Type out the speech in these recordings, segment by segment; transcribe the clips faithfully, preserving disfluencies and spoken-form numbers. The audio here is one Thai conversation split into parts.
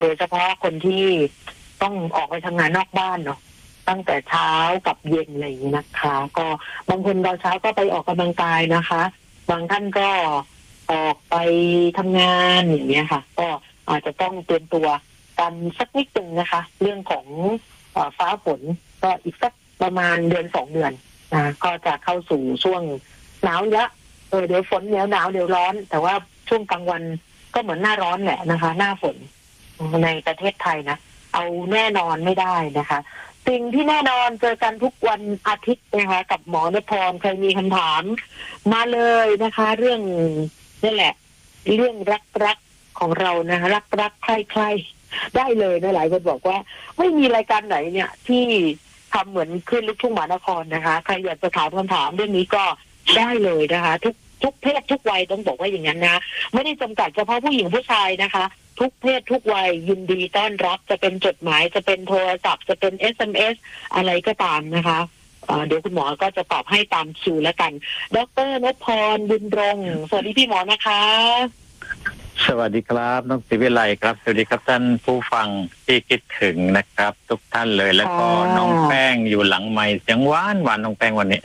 โดยเฉพาะคนที่ต้องออกไปทำงานนอกบ้านเนาะตั้งแต่เช้ากับเย็นอะไรอย่างนี้นะคะก็บางคนตอนเช้าก็ไปออกกำลังกายนะคะบางท่านก็ออกไปทำงานอย่างเงี้ยค่ะก็อาจจะต้องเตรียมตัวกันสักนิดนึงนะคะเรื่องของฟ้าฝนก็อีกสักประมาณเดือนสองเดือนนะก็จะเข้าสู่ช่วงหนาวเยอะเออเดี๋ยวฝนเดี๋ยวหนาวเดี๋ยวร้อนแต่ว่าช่วงกลางวันก็เหมือนหน้าร้อนแหละนะคะหน้าฝนในประเทศไทยนะเอาแน่นอนไม่ได้นะคะสิ่งที่แน่นอนเจอกันทุกวันอาทิตย์นะคะกับหมอนพรใครมีคำถามมาเลยนะคะเรื่องนี่แหละเรื่องรักๆของเรานะคะรักๆใครๆได้เลยนะหลายคนบอกว่าไม่มีรายการไหนเนี่ยที่ทำเหมือนขึ้นลูกทุ่งหมอนครนะคะใครอยากจะถามคำถามเรื่องนี้ก็ได้เลยนะคะทุกทุกเพศทุกวัยต้องบอกว่าอย่างนั้นนะไม่ได้จำกัดเฉพาะผู้หญิงผู้ชายนะคะทุกเพศทุกวัยยินดีต้อนรับจะเป็นจดหมายจะเป็นโทรศัพท์จะเป็น เอส เอ็ม เอส อะไรก็ตามนะคะเดี๋ยวคุณหมอก็จะตอบให้ตามคิวแล้วกันดร.นพพรบุญรงค์สวัสดีพี่หมอนะคะสวัสดีครับน้องศิวิไลครับสวัสดีครับท่านผู้ฟังที่คิดถึงนะครับทุกท่านเลยแล้วก็น้องแป้งอยู่หลังไมค์เสียงหวานหวานน้องแป้งวันนี้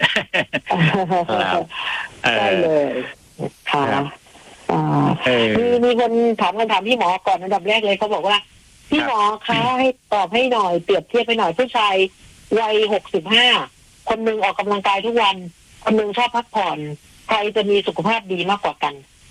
ได้เลยค่ะมีมีคนถามคำถามพี่หมอก่อนอันดับแรกเลยเขาบอกว่าพี่หมอคะให้ตอบให้หน่อยเปรียบเทียบให้หน่อยผู้ชายวัยหกสิบห้าคนหนึ่งออกกำลังกายทุกวันคนหนึ่งชอบพักผ่อนใครจะมีสุขภาพดีมากกว่ากัน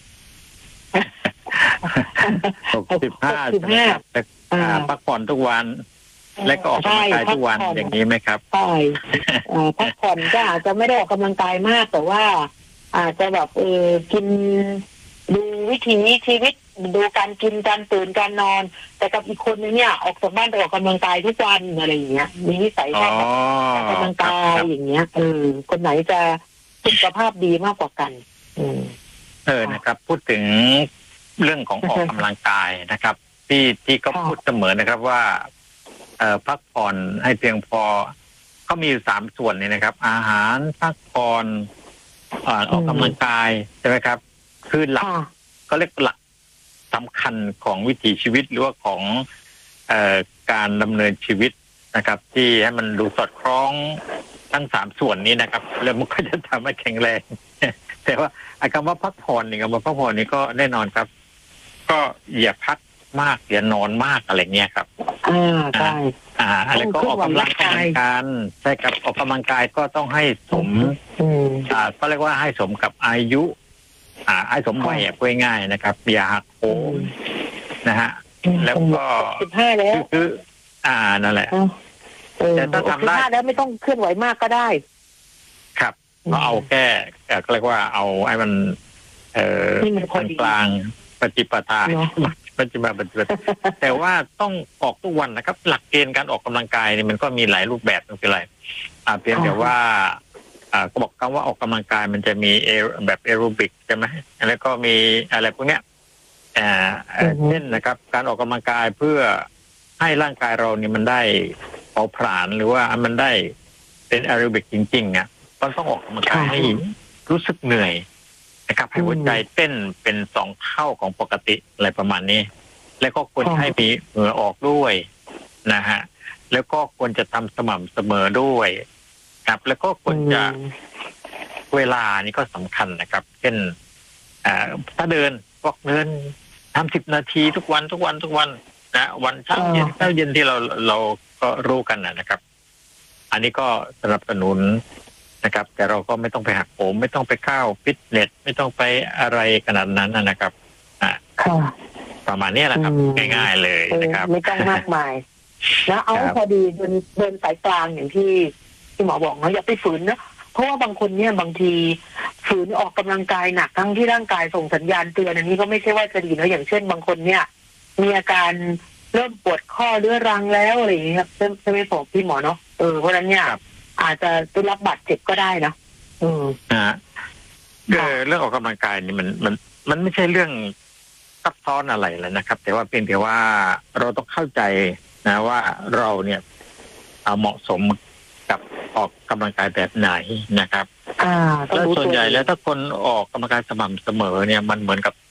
หกสิบห้าพักผ่อนทุกวันและก็ออกกำลังกายทุกวันอย่างนี้ไหมครับใช่พักผ่อนก็อาจจะไม่ได้ออกกำลังกายมากแต่ว่าอาจจะแบบเออกินดูวิถีชีวิตดูการกินการตื่นการนอนแต่กับอีกคนนึงเนี่ยออกจากบ้านไปออกกำลังกายทุกวันอะไรอย่างเงี้ยมีนิสัยชอบออกกำลังกายอย่างเงี้ยเออคนไหนจะสุขภาพดีมากกว่ากันเออนะครับพูดถึงเรื่องของออกกำลังกายนะครับที่ที่ก็พูดเสมอนะครับว่าเอ่อพักผ่อนให้เพียงพอเขามีสามส่วนนี่นะครับอาหารพักผ่อนออกกำลังกายใช่ไหมครับคือหลักก็เรียกหลักสำคัญของวิถีชีวิตหรือว่าของเอ่อการดำเนินชีวิตนะครับที่ให้มันดูสอดคล้องทั้งสามส่วนนี้นะครับแล้วมันก็จะทำให้แข็งแรงแต่ว่าคำว่าพักผ่อนนี่คำว่าพักผ่อนนี่ก็แน่นอนครับก็อย่าพักมากอย่านอนมากอะไรเงี้ยครับอ่าใช่อ่าอะไรก็ออกกำลังกายกันใช่ครับออกกำลังกายก็ต้องให้สมอ่าก็เรียกว่าให้สมกับอายุอ่าให้สมวัยพูดง่ายนะครับอย่าหักโหมนะฮะแล้วก็สิบห้าแล้วคืออ่านั่นแหละแต่ถ้าทำได้แล้วไม่ต้องเคลื่อนไหวมากก็ได้ครับก็เอาแค่ก็เรียกว่าเอาไอ้มันเอ่อกลางปฏิปทาปฏิบัติปฏิบัติแต่ว่าต้องออกทุกวันนะครับหลักเกณฑ์การออกกำลังกายนี่มันก็มีหลายรูปแบบนั่นคืออะไรอ่าเพียงแต่ว่าอ่าก็บอกคำว่าออกกำลังกายมันจะมีแบบแอโรบิกใช่ไหมแล้วก็มีอะไรพวกเนี้ยอ่าเช่นนะครับการออกกำลังกายเพื่อให้ร่างกายเรานี่มันได้เผาผลาญหรือว่ามันได้เป็นแอโรบิกจริงๆเนี่ยต้องต้องออกกำลังกายให้รู้สึกเหนื่อยนะครับให้หัวใจเต้นเป็นสองเท่าของปกติอะไรประมาณนี้แล้วก็ควรให้มีเหงื่อออกด้วยนะฮะแล้วก็ควรจะทำสม่ำเสมอด้วยครับแล้วก็ควรจะเวลานี่ก็สำคัญนะครับเช่นถ้าเดินวอกเดินทำสิบนาทีทุกวันทุกวันทุกวันนะวันเช้าเย็นเช้าเย็นที่เราเราก็รู้กันนะครับอันนี้ก็สนับสนุนนะครับแต่เราก็ไม่ต้องไปหักโหมไม่ต้องไปเข้าฟิตเนสไม่ต้องไปอะไรขนาดนั้นนะครับอ่าประมาณนี้แหละครับง่ายๆเลยนะครับไม่ต้องมากมายแล้วเอาพอดีเดินเดินสายกลางอย่างที่ที่หมอบอกเนาะอย่าไปฝืนนะเพราะว่าบางคนเนี่ยบางทีฝืนออกกำลังกายหนักทั้งที่ร่างกายส่งสัญญาณเตือนอันนี้ก็ไม่ใช่ว่าจะดีนะอย่างเช่นบางคนเนี่ยมีอาการเริ่มปวดข้อเรื้อรังแล้วอะไรอย่างเงี้ยใช่ไหมผมพี่หมอเนาะเออเพราะฉะนั้นเนี่ยอาจจะได้รับบาดเจ็บก็ได้นะอืมอ่าเรื่องออกกำลังกายนี่มันมันมันไม่ใช่เรื่องซับซ้อนอะไรเลยนะครับแต่ว่าเพียงแต่ว่าเราต้องเข้าใจนะว่าเราเนี่ยเหมาะสมกับออกกำลังกายแบบไหนนะครับแล้วส่วนใหญ่แล้วถ้าคนออกกำลังกายสม่ำเสมอเนี่ยมันเหมือนกับ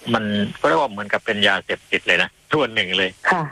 มันก็เรียกว่าเหมือนกับเป็นยาเสพติดเลยนะส่วนหนึ่งเลยค่ะ